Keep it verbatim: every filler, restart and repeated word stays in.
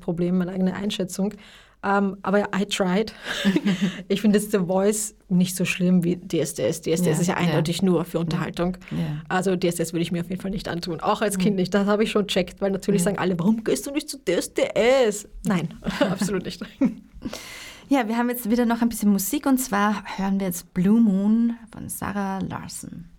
Problem, meine eigene Einschätzung. Um, aber ja, I tried. Ich finde jetzt The Voice nicht so schlimm wie D S D S. D S D S ja, ist ja eindeutig ja. nur für Unterhaltung. Ja. Also D S D S würde ich mir auf jeden Fall nicht antun. Auch als Kind nicht. Das habe ich schon checkt, weil natürlich ja. sagen alle, warum gehst du nicht zu D S D S? Nein, absolut nicht. Ja, wir haben jetzt wieder noch ein bisschen Musik und zwar hören wir jetzt Blue Moon von Zara Larsson.